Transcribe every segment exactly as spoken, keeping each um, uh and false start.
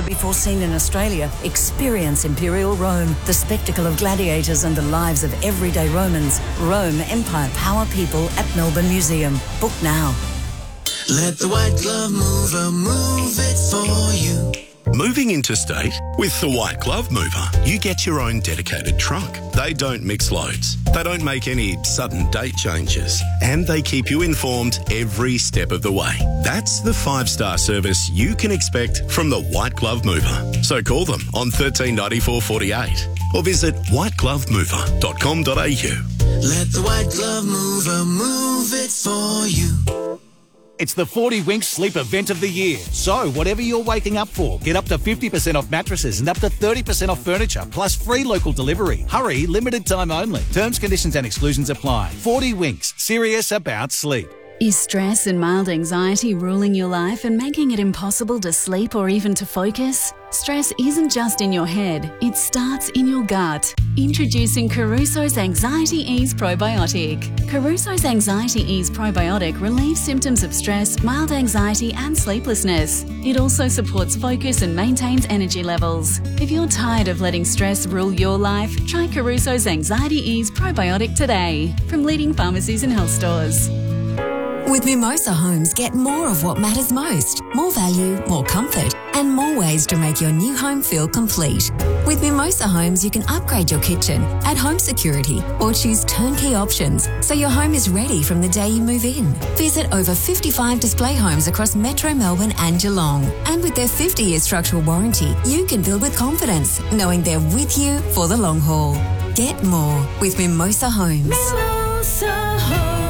before seen in Australia, experience Imperial Rome, the spectacle of gladiators and the lives of everyday Romans. Rome Empire Power People at Melbourne Museum. Book now. Let the White Glove Mover move it for you. Moving interstate? With the White Glove Mover, you get your own dedicated truck. They don't mix loads. They don't make any sudden date changes. And they keep you informed every step of the way. That's the five-star service you can expect from the White Glove Mover. So call them on thirteen ninety-four forty-eight or visit white glove mover dot com dot a u. Let the White Glove Mover move it for you. It's the forty Winks Sleep Event of the year. So, whatever you're waking up for, get up to fifty percent off mattresses and up to thirty percent off furniture, plus free local delivery. Hurry, limited time only. Terms, conditions and exclusions apply. forty Winks, serious about sleep. Is stress and mild anxiety ruling your life and making it impossible to sleep or even to focus? Stress isn't just in your head, it starts in your gut. Introducing Caruso's Anxiety Ease Probiotic. Caruso's Anxiety Ease Probiotic relieves symptoms of stress, mild anxiety and sleeplessness. It also supports focus and maintains energy levels. If you're tired of letting stress rule your life, try Caruso's Anxiety Ease Probiotic today from leading pharmacies and health stores. With Mimosa Homes, get more of what matters most. More value, more comfort, and more ways to make your new home feel complete. With Mimosa Homes, you can upgrade your kitchen, add home security, or choose turnkey options so your home is ready from the day you move in. Visit over fifty-five display homes across Metro Melbourne and Geelong. And with their fifty-year structural warranty, you can build with confidence, knowing they're with you for the long haul. Get more with Mimosa Homes. Mimosa Homes.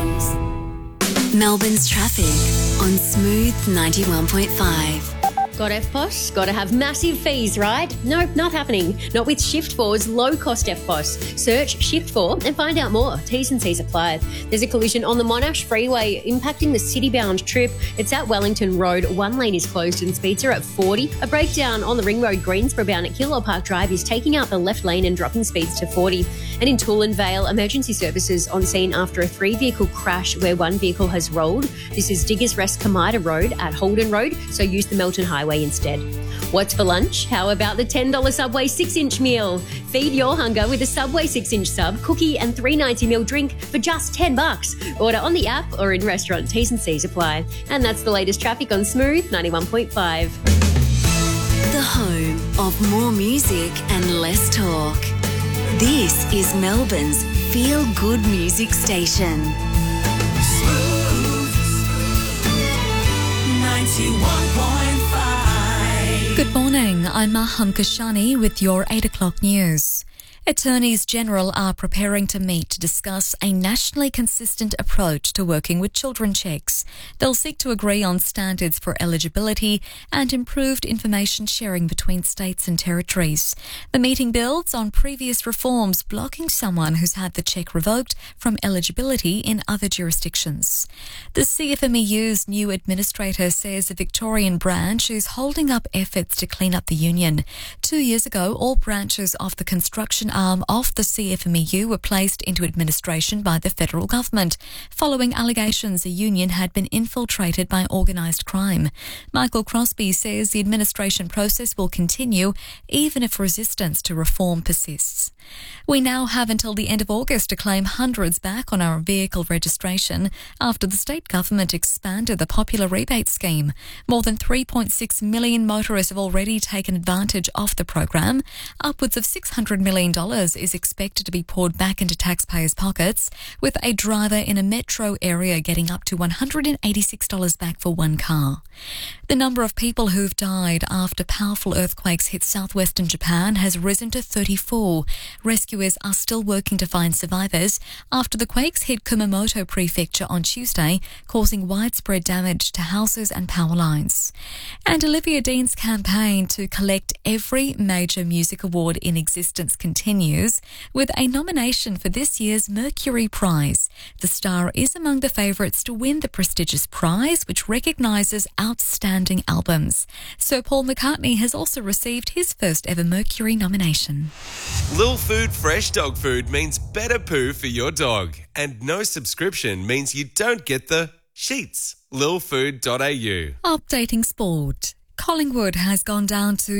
Melbourne's traffic on Smooth ninety-one point five. Got F P O S? Got to have massive fees, right? Nope, not happening. Not with Shift four's low-cost F P O S. Search Shift four and find out more. T's and C's apply. There's a collision on the Monash Freeway impacting the city-bound trip. It's at Wellington Road. One lane is closed and speeds are at forty. A breakdown on the Ring Road Greensboro bound at Killaloe Park Drive is taking out the left lane and dropping speeds to forty. And in Toolan Vale, emergency services on scene after a three-vehicle crash where one vehicle has rolled. This is Diggers Rest Kamida Road at Holden Road, so use the Melton Highway instead. What's for lunch? How about the ten dollars Subway six inch meal? Feed your hunger with a Subway six inch sub, cookie and three ninety ml drink for just ten bucks. Order on the app or in restaurant. T's and C's apply. And that's the latest traffic on Smooth ninety-one point five. The home of more music and less talk. This is Melbourne's feel-good music station. Smooth ninety-one point five. Good morning, I'm Maham Kashani with your eight o'clock news. Attorneys General are preparing to meet to discuss a nationally consistent approach to working with children checks. They'll seek to agree on standards for eligibility and improved information sharing between states and territories. The meeting builds on previous reforms blocking someone who's had the check revoked from eligibility in other jurisdictions. The C F M E U's new administrator says the Victorian branch is holding up efforts to clean up the union. Two years ago, all branches of the construction arm of the C F M E U were placed into administration by the federal government, following allegations the union had been infiltrated by organised crime. Michael Crosby says the administration process will continue even if resistance to reform persists. We now have until the end of August to claim hundreds back on our vehicle registration after the state government expanded the popular rebate scheme. More than three point six million motorists have already taken advantage of the program. Upwards of six hundred million dollars is expected to be poured back into taxpayers' pockets, with a driver in a metro area getting up to one hundred eighty-six dollars back for one car. The number of people who've died after powerful earthquakes hit southwestern Japan has risen to thirty-four. Rescuers are still working to find survivors after the quakes hit Kumamoto Prefecture on Tuesday, causing widespread damage to houses and power lines. And Olivia Dean's campaign to collect every major music award in existence continues, with a nomination for this year's Mercury Prize. The star is among the favourites to win the prestigious prize, which recognises outstanding albums. Sir Paul McCartney has also received his first ever Mercury nomination. Lil Food Fresh Dog Food means better poo for your dog. And no subscription means you don't get the sheets. lil food dot a u. Updating sport. Collingwood has gone down to